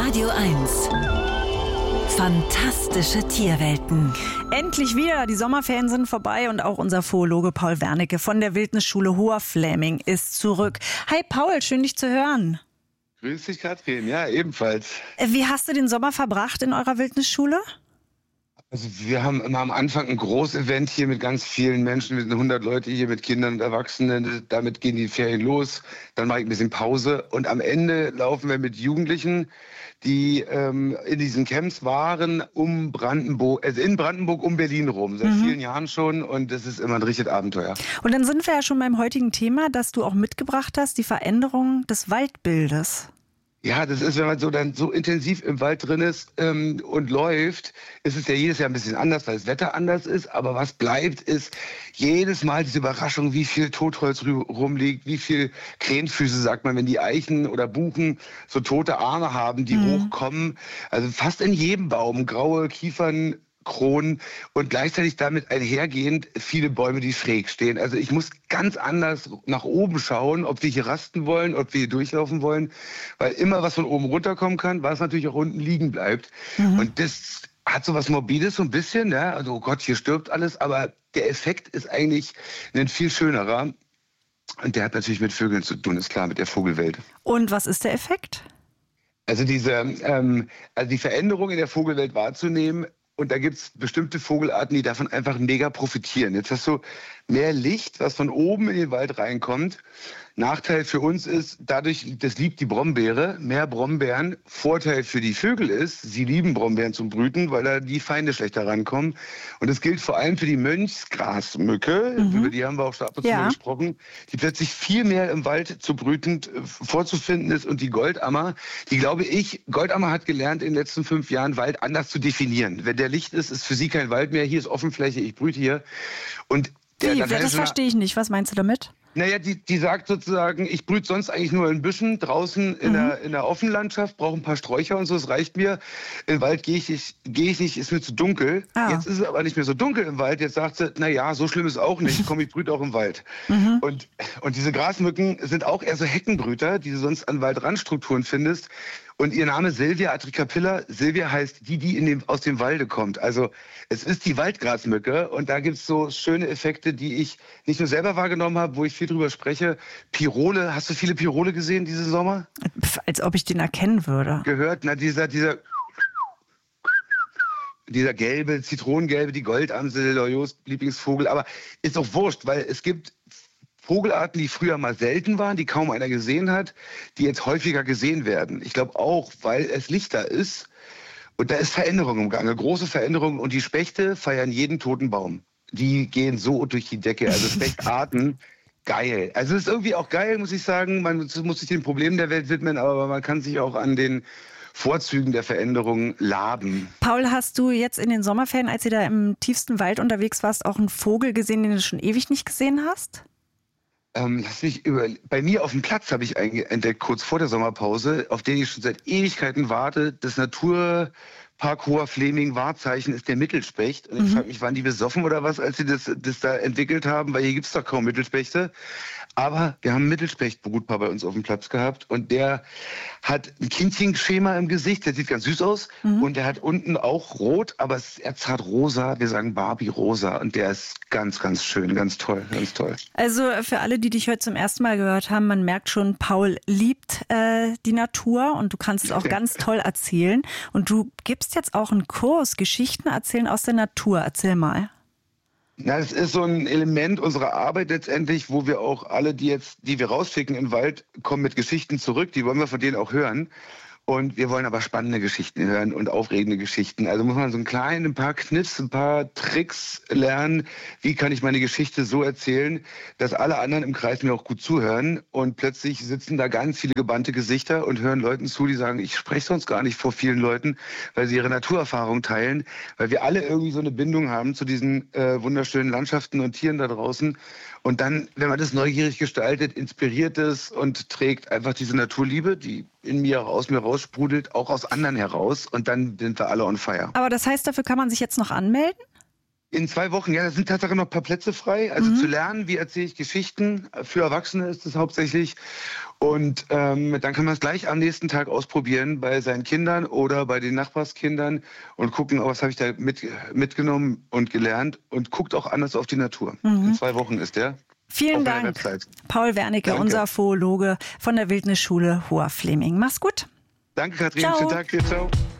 Radio 1. Fantastische Tierwelten. Endlich wieder. Die Sommerferien sind vorbei und auch unser Zoologe Paul Wernicke von der Wildnisschule Hoher Fläming ist zurück. Hi Paul, schön dich zu hören. Grüß dich, Katrin. Ja, ebenfalls. Wie hast du den Sommer verbracht in eurer Wildnisschule? Also wir haben immer am Anfang ein Großevent hier mit ganz vielen Menschen. Wir sind 100 Leute hier mit Kindern und Erwachsenen. Damit gehen die Ferien los. Dann mache ich ein bisschen Pause. Und am Ende laufen wir mit Jugendlichen, die in diesen Camps waren, in Brandenburg, um Berlin rum. Seit vielen Jahren schon. Und das ist immer ein richtiges Abenteuer. Und dann sind wir ja schon beim heutigen Thema, das du auch mitgebracht hast, die Veränderung des Waldbildes. Ja, das ist, wenn man dann so intensiv im Wald drin ist und läuft, ist es ja jedes Jahr ein bisschen anders, weil das Wetter anders ist. Aber was bleibt, ist jedes Mal diese Überraschung, wie viel Totholz rumliegt, wie viel Krähenfüße, sagt man, wenn die Eichen oder Buchen so tote Arme haben, die hochkommen. Also fast in jedem Baum, graue Kiefern, Kronen und gleichzeitig damit einhergehend viele Bäume, die schräg stehen. Also ich muss ganz anders nach oben schauen, ob wir hier rasten wollen, ob wir hier durchlaufen wollen, weil immer was von oben runterkommen kann, was natürlich auch unten liegen bleibt. Und das hat so was Morbides so ein bisschen, ja? Also oh Gott, hier stirbt alles, aber der Effekt ist eigentlich ein viel schönerer und der hat natürlich mit Vögeln zu tun, ist klar, mit der Vogelwelt. Und was ist der Effekt? Also die Veränderung in der Vogelwelt wahrzunehmen. Und da gibt's bestimmte Vogelarten, die davon einfach mega profitieren. Jetzt hast du mehr Licht, was von oben in den Wald reinkommt. Nachteil für uns ist, dadurch, das liebt die Brombeere, mehr Brombeeren. Vorteil für die Vögel ist, sie lieben Brombeeren zum Brüten, weil da die Feinde schlechter rankommen. Und das gilt vor allem für die Mönchsgrasmücke, über die haben wir auch schon ab und zu mal gesprochen, die plötzlich viel mehr im Wald zu brütend vorzufinden ist. Und die Goldammer, die Goldammer hat gelernt in den letzten 5 Jahren, Wald anders zu definieren. Wenn der Licht ist für sie kein Wald mehr. Hier ist Offenfläche, ich brüte hier. Und das verstehe ich nicht. Was meinst du damit? Naja, die sagt sozusagen, ich brüte sonst eigentlich nur in Büschen, draußen in der Offenlandschaft, brauche ein paar Sträucher und so, es reicht mir. Im Wald gehe ich nicht, ist mir zu dunkel. Jetzt ist es aber nicht mehr so dunkel im Wald. Jetzt sagt sie, naja, so schlimm ist es auch nicht. Komm, ich brüte auch im Wald. Und diese Grasmücken sind auch eher so Heckenbrüter, die du sonst an Waldrandstrukturen findest. Und ihr Name Silvia atricapilla. Silvia heißt die aus dem Walde kommt. Also es ist die Waldgrasmücke und da gibt's so schöne Effekte, die ich nicht nur selber wahrgenommen habe, wo ich viel drüber spreche. Pirole, hast du viele Pirole gesehen diesen Sommer? Als ob ich den erkennen würde. Gehört, dieser gelbe, zitronengelbe, die Goldamsel, Loriots Lieblingsvogel. Aber ist auch wurscht, weil es gibt Vogelarten, die früher mal selten waren, die kaum einer gesehen hat, die jetzt häufiger gesehen werden. Ich glaube auch, weil es lichter ist und da ist Veränderung im Gange, große Veränderung und die Spechte feiern jeden toten Baum. Die gehen so durch die Decke, also Spechtarten, geil. Also es ist irgendwie auch geil, muss ich sagen, man muss sich den Problemen der Welt widmen, aber man kann sich auch an den Vorzügen der Veränderung laben. Paul, hast du jetzt in den Sommerferien, als ihr da im tiefsten Wald unterwegs warst, auch einen Vogel gesehen, den du schon ewig nicht gesehen hast? Bei mir auf dem Platz habe ich entdeckt, kurz vor der Sommerpause, auf den ich schon seit Ewigkeiten warte. Das Naturpark Hoher Fläming Wahrzeichen ist der Mittelspecht. Und ich frage mich, waren die besoffen oder was, als sie das da entwickelt haben? Weil hier gibt's doch kaum Mittelspechte. Aber wir haben einen Mittelspechtbrutpaar bei uns auf dem Platz gehabt und der hat ein Kindchenschema im Gesicht, der sieht ganz süß aus und der hat unten auch rot, aber es ist eher zart rosa, wir sagen Barbie rosa und der ist ganz, ganz schön, ganz toll, ganz toll. Also für alle, die dich heute zum ersten Mal gehört haben, man merkt schon, Paul liebt die Natur und du kannst es auch ganz toll erzählen und du gibst jetzt auch einen Kurs, Geschichten erzählen aus der Natur, erzähl mal. Na, das ist so ein Element unserer Arbeit letztendlich, wo wir auch alle, die wir rausschicken im Wald, kommen mit Geschichten zurück. Die wollen wir von denen auch hören. Und wir wollen aber spannende Geschichten hören und aufregende Geschichten. Also muss man so ein paar Kniffs, ein paar Tricks lernen. Wie kann ich meine Geschichte so erzählen, dass alle anderen im Kreis mir auch gut zuhören? Und plötzlich sitzen da ganz viele gebannte Gesichter und hören Leuten zu, die sagen, ich spreche sonst gar nicht vor vielen Leuten, weil sie ihre Naturerfahrung teilen, weil wir alle irgendwie so eine Bindung haben zu diesen wunderschönen Landschaften und Tieren da draußen. Und dann, wenn man das neugierig gestaltet, inspiriert es und trägt einfach diese Naturliebe, die in mir, aus mir raussprudelt, auch aus anderen heraus. Und dann sind wir alle on fire. Aber das heißt, dafür kann man sich jetzt noch anmelden? In 2 Wochen, ja, da sind tatsächlich noch ein paar Plätze frei. Also zu lernen, wie erzähle ich Geschichten. Für Erwachsene ist es hauptsächlich. Und dann kann man es gleich am nächsten Tag ausprobieren bei seinen Kindern oder bei den Nachbarskindern und gucken, was habe ich da mitgenommen und gelernt. Und guckt auch anders auf die Natur. In 2 Wochen ist der. Vielen Dank, Paul Wernicke, unser Zoologe von der Wildnisschule Hoher Fleming. Mach's gut. Danke, Katrin. Ciao. Schönen Tag dir. Ciao.